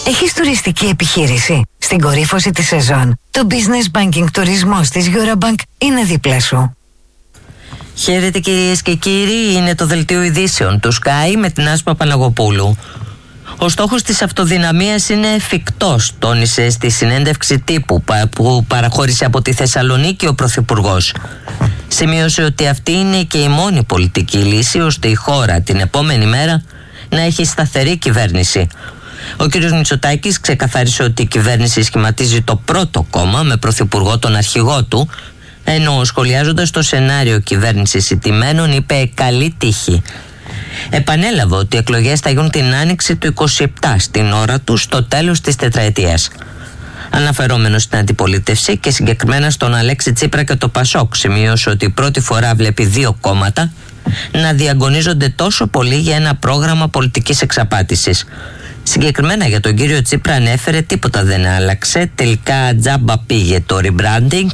Έχεις τουριστική επιχείρηση? Στην κορύφωση της σεζόν, το Business Banking τουρισμός της Eurobank είναι δίπλα σου. Χαίρετε κυρίες και κύριοι, είναι το δελτίο ειδήσεων του Sky με την Άσπα Παναγοπούλου. Ο στόχος της αυτοδυναμίας είναι εφικτός, τόνισε στη συνέντευξη τύπου που παραχώρησε από τη Θεσσαλονίκη ο Πρωθυπουργός. Σημείωσε ότι αυτή είναι και η μόνη πολιτική λύση ώστε η χώρα την επόμενη μέρα να έχει σταθερή κυβέρνηση. Ο κ. Μητσοτάκης ξεκαθάρισε ότι η κυβέρνηση σχηματίζει το πρώτο κόμμα με πρωθυπουργό τον αρχηγό του, ενώ σχολιάζοντας το σενάριο κυβέρνησης ηττημένων είπε καλή τύχη. Επανέλαβε ότι οι εκλογές θα γίνουν την άνοιξη του 27 στην ώρα του στο τέλος της τετραετίας. Αναφερόμενος στην αντιπολίτευση και συγκεκριμένα στον Αλέξη Τσίπρα και το Πασόκ, σημείωσε ότι πρώτη φορά βλέπει δύο κόμματα να διαγωνίζονται τόσο πολύ για ένα πρόγραμμα πολιτικής εξαπάτησης. Συγκεκριμένα για τον κύριο Τσίπρα ανέφερε τίποτα δεν άλλαξε, τελικά τζάμπα πήγε το rebranding.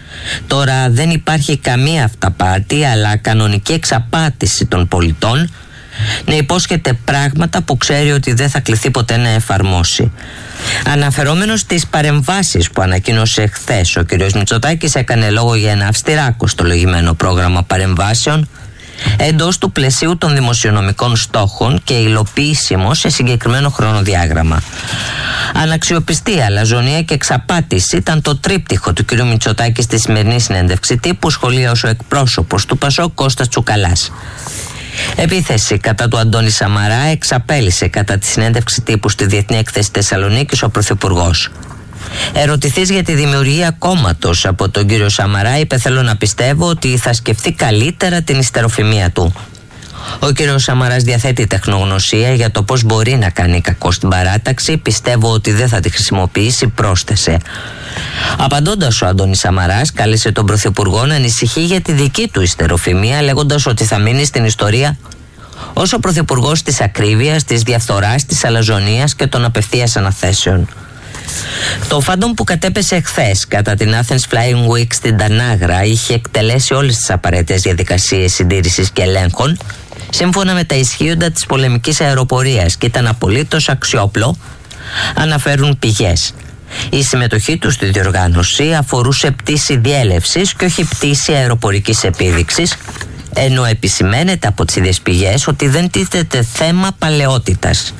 Τώρα δεν υπάρχει καμία αυταπάτη αλλά κανονική εξαπάτηση των πολιτών, να υπόσχεται πράγματα που ξέρει ότι δεν θα κληθεί ποτέ να εφαρμόσει. Αναφερόμενος στις παρεμβάσεις που ανακοίνωσε χθες, ο κ. Μητσοτάκης έκανε λόγο για ένα αυστηρά κοστολογημένο πρόγραμμα παρεμβάσεων εντός του πλαισίου των δημοσιονομικών στόχων και υλοποιήσιμο σε συγκεκριμένο χρονοδιάγραμμα. Αναξιοπιστία, αλαζονία και εξαπάτηση ήταν το τρίπτυχο του κ. Μητσοτάκη στη σημερινή συνέντευξη τύπου, σχολίασε ο εκπρόσωπος του Πασόκ Κώστας Τσουκαλάς. Επίθεση κατά του Αντώνη Σαμαρά εξαπέλυσε κατά τη συνέντευξη τύπου στη Διεθνή Έκθεση Θεσσαλονίκης ο Πρωθυπουργός. Ερωτηθείς για τη δημιουργία κόμματος από τον κύριο Σαμαρά, είπε θέλω να πιστεύω ότι θα σκεφτεί καλύτερα την ιστεροφημία του. Ο κύριος Σαμαράς διαθέτει τεχνογνωσία για το πώς μπορεί να κάνει κακό στην παράταξη, πιστεύω ότι δεν θα τη χρησιμοποιήσει, πρόσθεσε. Απαντώντας, ο Αντώνης Σαμαράς κάλεσε τον Πρωθυπουργό να ανησυχεί για τη δική του ιστεροφημία, λέγοντας ότι θα μείνει στην ιστορία ως ο Πρωθυπουργός της ακρίβειας, της διαφθοράς, της αλαζονίας και των απευθείας αναθέσεων. Το φάντομ που κατέπεσε χθες κατά την Athens Flying Week στην Τανάγρα είχε εκτελέσει όλες τις απαραίτητες διαδικασίες συντήρησης και ελέγχων σύμφωνα με τα ισχύοντα της πολεμικής αεροπορίας και ήταν απολύτως αξιόπλο, αναφέρουν πηγές. Η συμμετοχή του στη διοργάνωση αφορούσε πτήση διέλευσης και όχι πτήση αεροπορικής επίδειξης, ενώ επισημαίνεται από τις ίδιες πηγές ότι δεν τίθεται θέμα παλαιότητας.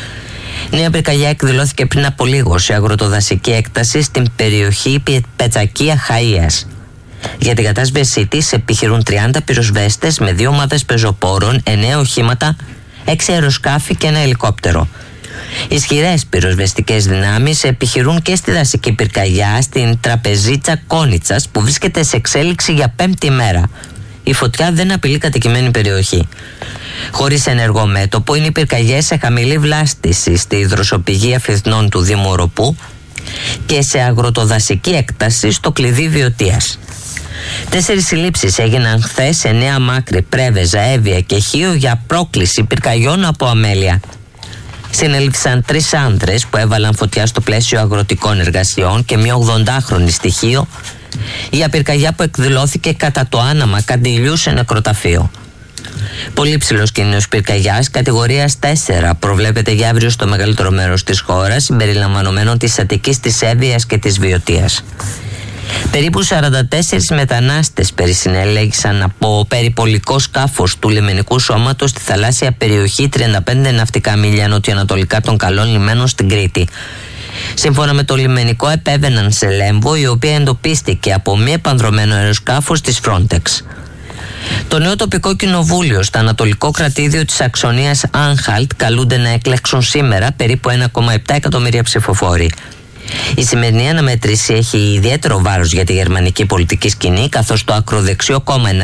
Νέα πυρκαγιά εκδηλώθηκε πριν από λίγο σε αγροτοδασική έκταση στην περιοχή Πετσακία Χαΐας. Για την κατάσβεσή της επιχειρούν 30 πυροσβέστες με 2 ομάδες πεζοπόρων, 9 οχήματα, 6 αεροσκάφη και ένα ελικόπτερο. Ισχυρές πυροσβεστικές δυνάμεις επιχειρούν και στη δασική πυρκαγιά στην Τραπεζίτσα Κόνιτσας που βρίσκεται σε εξέλιξη για 5η μέρα. Η φωτιά δεν απειλεί κατοικημένη περιοχή. Χωρίς ενεργό μέτωπο είναι οι πυρκαγιές σε χαμηλή βλάστηση στη υδροσοπηγή Αφιθνών του Δήμου Οροπού και σε αγροτοδασική έκταση στο κλειδί Βιωτίας. 4 συλλήψεις έγιναν χθες σε Νέα Μάκρη, Πρέβεζα, Εύβοια και Χίο για πρόκληση πυρκαγιών από αμέλεια. Συνελήφθησαν 3 άντρες που έβαλαν φωτιά στο πλαίσιο αγροτικών εργασιών και μια 80χρονη στη Χίο για πυρκαγιά που εκδηλώθηκε κατά το άναμα Καντιλιού σε νεκροταφείο. Πολύ ψηλός κίνδυνος πυρκαγιάς κατηγορίας 4 προβλέπεται για αύριο στο μεγαλύτερο μέρος της χώρας, συμπεριλαμβανομένων της Αττικής, της Εύβοιας και της Βιωτίας. Περίπου 44 μετανάστες περισυνέλεγησαν από περιπολικό σκάφος του λιμενικού σώματος στη θαλάσσια περιοχή 35 ναυτικά μίλια νοτιοανατολικά των Καλών Λιμένων στην Κρήτη. Σύμφωνα με το λιμενικό, επέβαιναν σε Λέμβο, η οποία εντοπίστηκε από μη επανδρωμένο αεροσκάφος της Frontex. Το νέο τοπικό κοινοβούλιο στο ανατολικό κρατήδιο της Αξονίας Άνχαλτ καλούνται να εκλέξουν σήμερα περίπου 1,7 εκατομμύρια ψηφοφόροι. Η σημερινή αναμέτρηση έχει ιδιαίτερο βάρος για τη γερμανική πολιτική σκηνή, καθώς το ακροδεξιό κόμμα